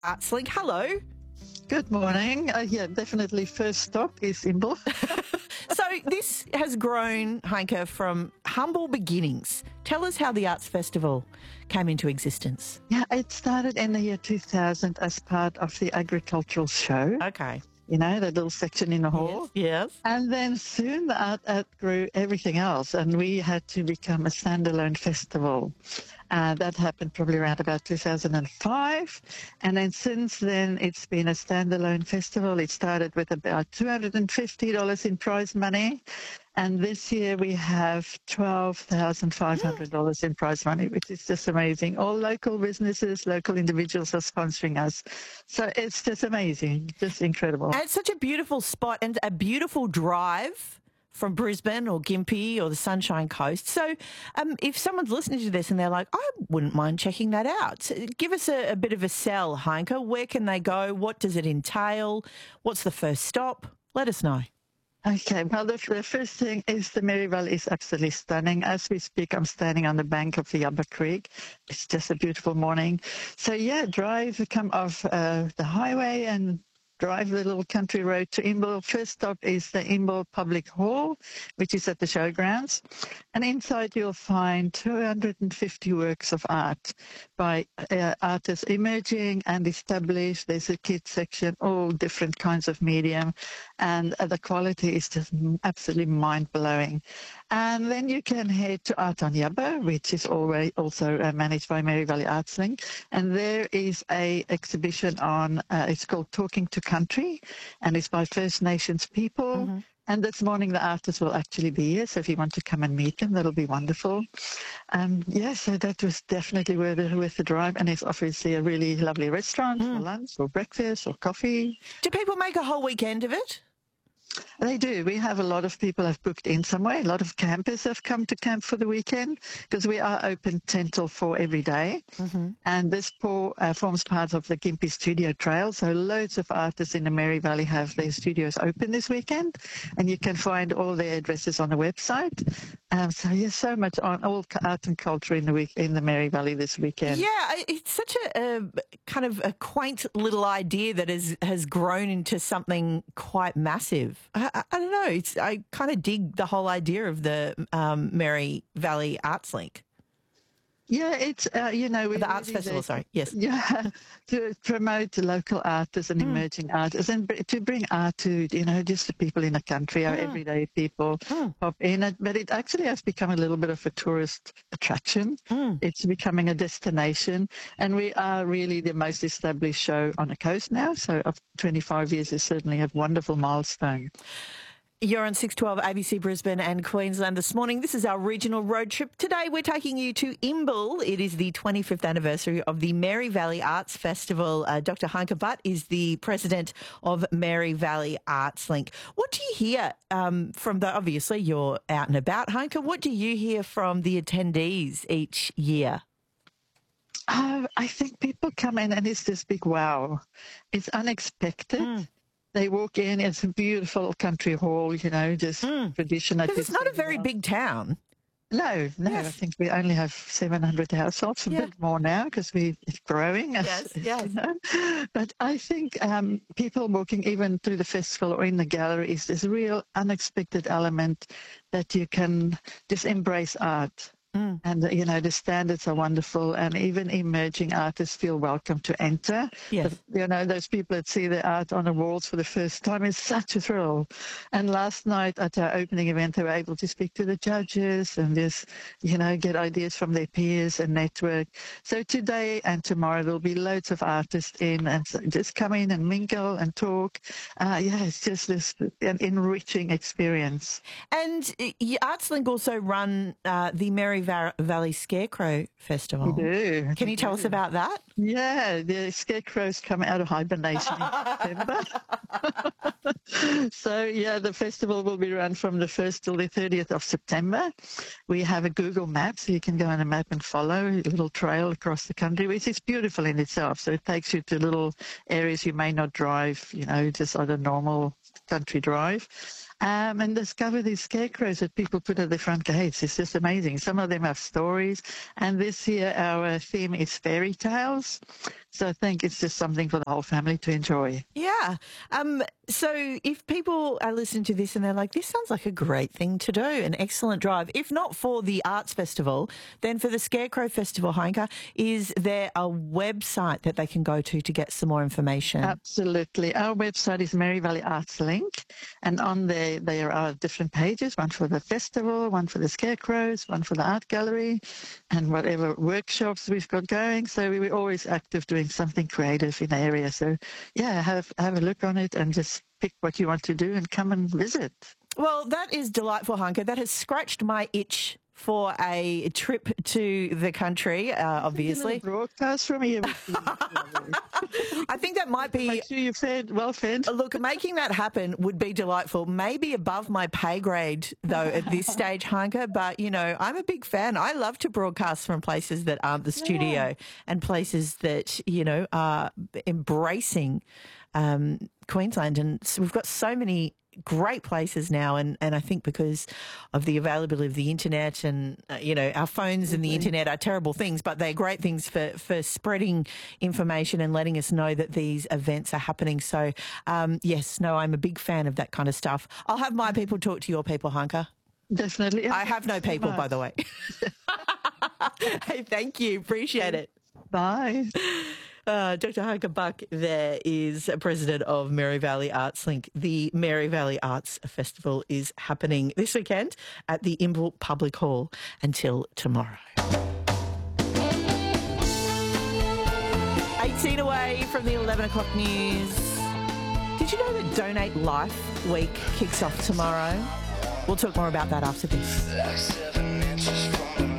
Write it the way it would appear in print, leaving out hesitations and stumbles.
Artslink. Hello. Good morning. Yeah, definitely first stop is Imbil. So this has grown, Heinke, from humble beginnings. Tell us how the Arts Festival came into existence. Yeah, it started in the year 2000 as part of the agricultural show. Okay. You know, the little section in the hall. Yes. And then soon the art outgrew everything else, and we had to become a standalone festival. That happened probably around about 2005. And then since then, it's been a standalone festival. It started with about $250 in prize money. And this year we have $12,500 in prize money, which is just amazing. All local businesses, local individuals are sponsoring us. So it's just amazing, just incredible. And it's such a beautiful spot and a beautiful drive from Brisbane or Gympie or the Sunshine Coast. So if someone's listening to this and they're like, I wouldn't mind checking that out, so give us a bit of a sell, Heinke. Where can they go? What does it entail? What's the first stop? Let us know. Okay, well, the first thing is the Mary Valley is absolutely stunning. As we speak, I'm standing on the bank of the Yabba Creek. It's just a beautiful morning. So, yeah, come off the highway and drive the little country road to Imbil. First stop is the Imbil Public Hall, which is at the showgrounds. And inside you'll find 250 works of art by artists emerging and established. There's a kids section, all different kinds of medium. And the quality is just absolutely mind-blowing. And then you can head to Art on Yabba, which is also managed by Mary Valley Artslink. And there is a exhibition on, it's called Talking to Country, and it's by First Nations people. Mm-hmm. And this morning the artists will actually be here, so if you want to come and meet them, that'll be wonderful. So that was definitely worth the drive, and it's obviously a really lovely restaurant for lunch or breakfast or coffee. Do people make a whole weekend of it? They do. We have a lot of people have booked in somewhere. A lot of campers have come to camp for the weekend because we are open 10 till 4 every day. Mm-hmm. And this forms part of the Gympie Studio Trail. So loads of artists in the Mary Valley have their studios open this weekend. And you can find all their addresses on the website. So much on all art and culture in the Mary Valley this weekend. Yeah, it's such a kind of a quaint little idea that has grown into something quite massive. I don't know. I kind of dig the whole idea of the Mary Valley Artslink. Yeah, it's, the Arts Festival, sorry, yes. Yeah, to promote local artists and emerging artists and to bring art to, just the people in the country, our everyday people pop in. But it actually has become a little bit of a tourist attraction. It's becoming a destination. And we are really the most established show on the coast now. So 25 years is certainly a wonderful milestone. You're on 612 ABC Brisbane and Queensland this morning. This is our regional road trip. Today we're taking you to Imbil. It is the 25th anniversary of the Mary Valley Arts Festival. Dr. Heinke Butt is the president of Mary Valley Artslink. What do you hear obviously you're out and about, Heinke, what do you hear from the attendees each year? I think people come in and it's this big wow. It's unexpected. They walk in, it's a beautiful country hall, just traditional. Because it's not a very big town. No, yes. I think we only have 700 households, a bit more now because it's growing. Yes. But I think people walking even through the festival or in the gallery is this real unexpected element that you can just embrace art. And, the standards are wonderful, and even emerging artists feel welcome to enter. Yes. But, those people that see their art on the walls for the first time is such a thrill. And last night at our opening event, they were able to speak to the judges and just, get ideas from their peers and network. So today and tomorrow, there'll be loads of artists in, and so just come in and mingle and talk. It's just an enriching experience. And Artslink also run the Mary Valley Scarecrow Festival. We do. Can you tell us about that? Yeah, the scarecrows come out of hibernation in September. So, the festival will be run from the 1st till the 30th of September. We have a Google map, so you can go on a map and follow a little trail across the country, which is beautiful in itself. So it takes you to little areas you may not drive, just on a normal country drive. and discover these scarecrows that people put at the front gates. It's just amazing. Some of them have stories. And this year, our theme is fairy tales. So I think it's just something for the whole family to enjoy. Yeah. So if people are listening to this and they're like, this sounds like a great thing to do, an excellent drive, if not for the Arts Festival, then for the Scarecrow Festival, Heinke, is there a website that they can go to get some more information? Absolutely. Our website is Mary Valley Arts Link, and on there are different pages, one for the festival, one for the Scarecrows, one for the art gallery, and whatever workshops we've got going. So we're always active doing something creative in the area. So, yeah, have a look on it and just pick what you want to do and come and visit. Well, that is delightful, Heinke. That has scratched my itch for a trip to the country, obviously. Broadcast from here. I think that might be... Make sure you're well fed. Look, making that happen would be delightful. Maybe above my pay grade, though, at this stage, Heinke. But, you know, I'm a big fan. I love to broadcast from places that aren't the studio and places that, you know, are embracing Queensland. And so we've got so many great places now, and I think because of the availability of the internet and you know, our phones and the internet are terrible things, but they're great things for spreading information and letting us know that these events are happening. So yes, no, I'm a big fan of that kind of stuff. I'll have my people talk to your people, Heinke. Definitely. I have no people, by the way. Hey, thank you, appreciate it. Bye. Dr. Heinke Buck there is president of Mary Valley Arts Link. The Mary Valley Arts Festival is happening this weekend at the Imbil Public Hall until tomorrow. 18 away from the 11 o'clock news. Did you know that Donate Life Week kicks off tomorrow? We'll talk more about that after this.